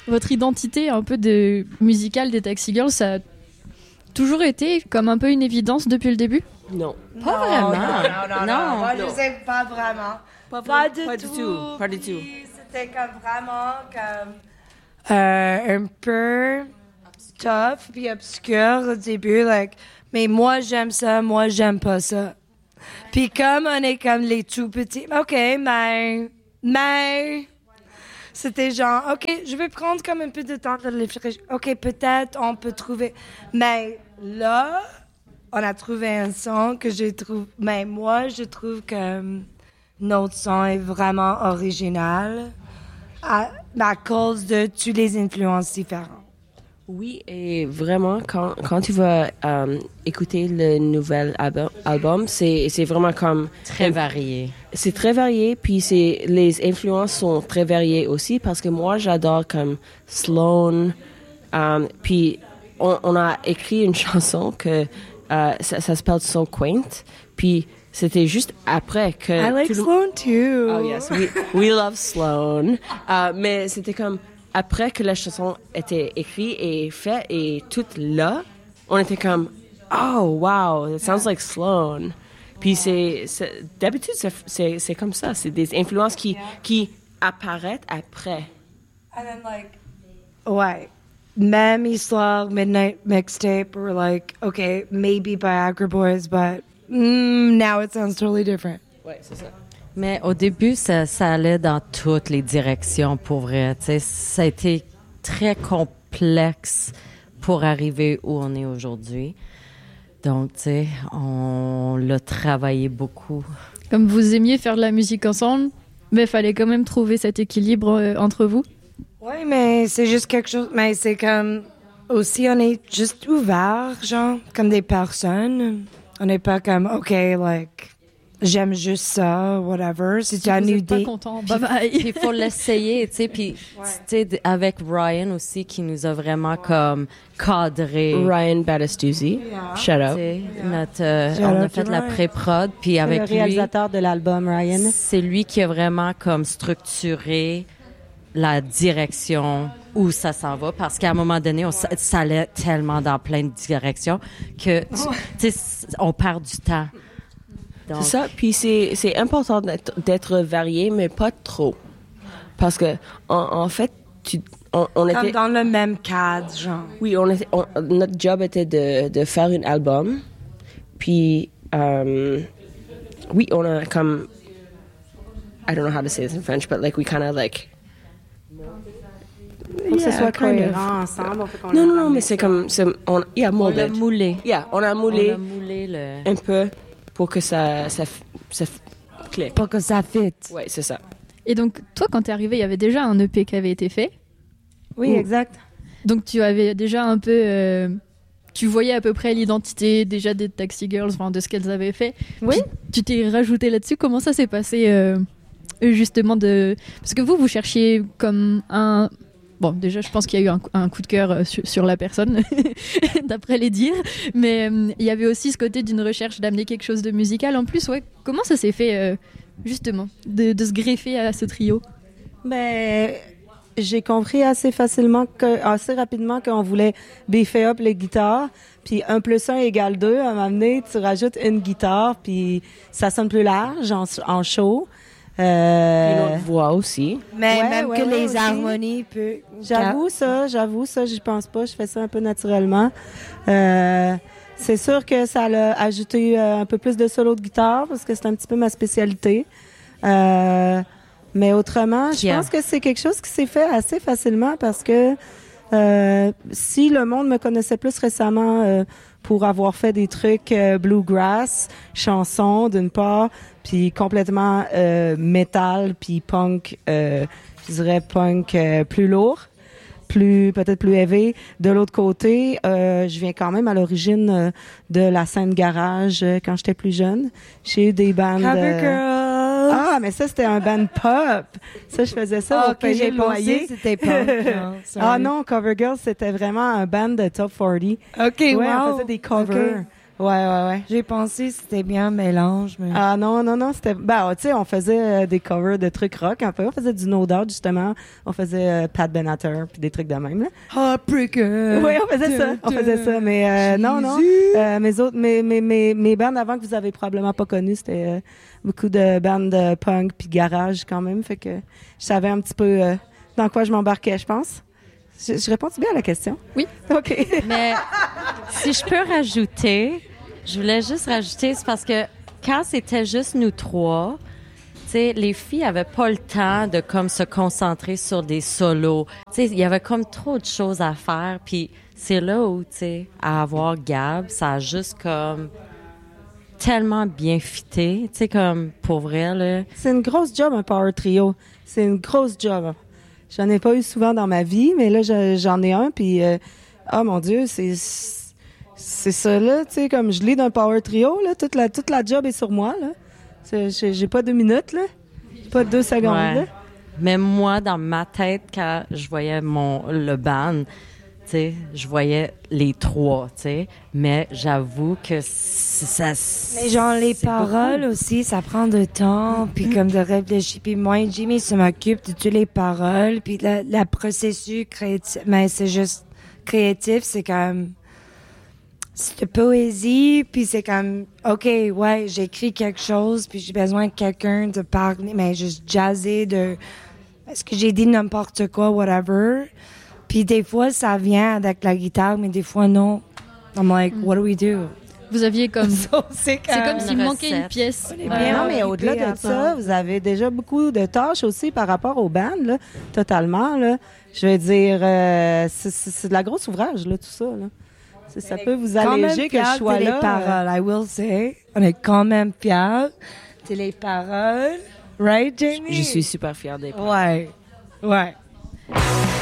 votre identité un peu musicale des Taxi Girls, ça a toujours été comme un peu une évidence depuis le début? Non. Pas vraiment. Non. Moi, je sais pas vraiment. Pas du tout. Pas du tout. Puis, c'était comme vraiment comme un peu tough puis obscur au début, mais moi j'aime ça, moi j'aime pas ça. Puis comme on est comme les tout petits, ok, mais c'était genre, ok, je vais prendre comme un peu de temps de réfléchir. Ok, peut-être on peut trouver, mais là, on a trouvé un son que je trouve, mais moi je trouve que notre son est vraiment original à cause de toutes les influences différentes. Oui, et vraiment, quand tu vas écouter le nouvel album, c'est vraiment comme... Très varié. C'est très varié, puis les influences sont très variées aussi, parce que moi, j'adore comme Sloan, puis on a écrit une chanson que ça s'appelle So Quaint, puis c'était juste après que... I like Sloan too. Oh yes, we love Sloan. Mais c'était comme... Après que la chanson était écrite et faite et toute là, on était comme oh wow, it sounds like Sloan. Puis d'habitude c'est comme ça, c'est des influences qui apparaissent après. And then ouais, même histoire Midnight Mixtape or okay, maybe Viagra Boys, but now it sounds totally different. Ouais, c'est ça. Mais au début, ça allait dans toutes les directions, pour vrai. T'sais, ça a été très complexe pour arriver où on est aujourd'hui. Donc, tu sais, on l'a travaillé beaucoup. Comme vous aimiez faire de la musique ensemble, mais il fallait quand même trouver cet équilibre entre vous. Oui, mais c'est juste quelque chose... Mais c'est comme... Aussi, on est juste ouvert, genre, comme des personnes. On n'est pas comme, OK, j'aime juste ça, whatever. Si tu as une idée. Pas content, bye bye. Il faut l'essayer, tu sais. Puis, tu sais, avec Ryan aussi, qui nous a vraiment comme cadré. Ryan Battistuzzi, shout out. On a fait la pré-prod, puis avec le réalisateur de l'album, Ryan. C'est lui qui a vraiment comme structuré la direction où ça s'en va, parce qu'à un moment donné, ça allait tellement dans plein de directions que, tu sais, on perd du temps. Donc. C'est ça, puis c'est important d'être varié, mais pas trop. Parce que, en fait, on était... Comme dans le même cadre, genre. Oui, notre job était de faire un album. Puis, oui, on a comme... I don't know how to say this in French, but we kind of Faut que ce soit cohérent ensemble. Non, mais c'est comme... On l'a moulé. Yeah, on a moulé le... un peu pour que ça clique. Pour que ça fit. Ouais, c'est ça. Et donc, toi, quand t'es arrivé, il y avait déjà un EP qui avait été fait. Oui, exact. Donc, tu avais déjà un peu... tu voyais à peu près l'identité déjà des Taxi Girls, enfin, de ce qu'elles avaient fait. Oui. Puis, tu t'es rajouté là-dessus. Comment ça s'est passé, justement, Parce que vous cherchiez comme un... Bon, déjà, je pense qu'il y a eu un coup de cœur sur la personne, d'après les dires. Mais il y avait aussi ce côté d'une recherche d'amener quelque chose de musical. En plus, ouais, comment ça s'est fait, justement, de se greffer à ce trio? Ben, j'ai compris assez rapidement qu'on voulait biffer up les guitares. Puis 1 + 1 = 2. À un moment donné, tu rajoutes une guitare, puis ça sonne plus large en show. Et notre voix aussi. Mais Ouais, même ouais, que ouais, les aussi. harmonies peut... J'avoue ça, j'y pense pas. Je fais ça un peu naturellement. C'est sûr que ça a ajouté un peu plus de solo de guitare parce que c'est un petit peu ma spécialité. Mais autrement, je pense que c'est quelque chose qui s'est fait assez facilement parce que si le monde me connaissait plus récemment pour avoir fait des trucs bluegrass, chansons d'une part, puis complètement metal, puis punk, je dirais punk plus lourd, peut-être plus heavy. De l'autre côté, je viens quand même à l'origine de la scène garage quand j'étais plus jeune. J'ai eu des bandes... Cover Girl! Ah, mais ça, c'était un band pop. Ça, je faisais ça pour payer le loyer. C'était punk. Ah non, Cover Girl, c'était vraiment un band de top 40. OK, Ouais, wow. on faisait des covers. Ouais. J'ai pensé que c'était bien un mélange, mais... Ah non, c'était... Ben, tu sais, on faisait des covers de trucs rock un peu. On faisait du No Doubt, justement. On faisait Pat Benatar, puis des trucs de même, là. Heartbreaker! Oui, on faisait ça. Mais non. Mes bandes avant que vous avez probablement pas connues, c'était beaucoup de bandes de punk puis garage quand même. Fait que je savais un petit peu dans quoi je m'embarquais, je pense. Je réponds bien à la question? Oui. OK. Mais si je peux rajouter, je voulais juste rajouter, c'est parce que quand c'était juste nous trois, tu sais, les filles avaient pas le temps de comme se concentrer sur des solos. Tu sais, il y avait comme trop de choses à faire. Puis c'est là où, tu sais, à avoir Gab, ça a juste comme tellement bien fité. Tu sais, comme pour vrai, là. C'est une grosse job, un power trio. C'est une grosse job. J'en ai pas eu souvent dans ma vie, mais là, j'en ai un, puis oh mon Dieu, c'est ça, là, tu sais, comme je lead un power trio, là, toute la job est sur moi, là. J'ai pas 2 minutes, là. Pas 2 secondes, Ouais. là. Mais moi, dans ma tête, quand je voyais le band, tu sais, je voyais les trois, tu sais. Mais j'avoue que ça... Mais genre, les c'est paroles beaucoup. aussi, ça prend du temps, puis comme de réfléchir. Puis moi et Jimmy se m'occupe de toutes les paroles, puis la processus créatif, mais c'est juste créatif, c'est comme... C'est de poésie, puis c'est comme, OK, ouais, j'écris quelque chose, puis j'ai besoin de quelqu'un de parler, mais juste jazzer de... Est-ce que j'ai dit n'importe quoi, whatever? Puis des fois, ça vient avec la guitare, mais des fois, non. I'm like, what do we do? Vous aviez comme... C'est C'est comme s'il une manquait une recette. pièce. est bien. Non, mais au-delà occupé à de ça, vous avez déjà beaucoup de tâches aussi par rapport aux bandes, là, totalement, là. Je veux dire, c'est de la grosse ouvrage, là, tout ça, là. Ça peut vous alléger que je sois les là. paroles, I will say. On est quand même fiers de les paroles. Right, Jamie? Je suis super fière des paroles. Ouais.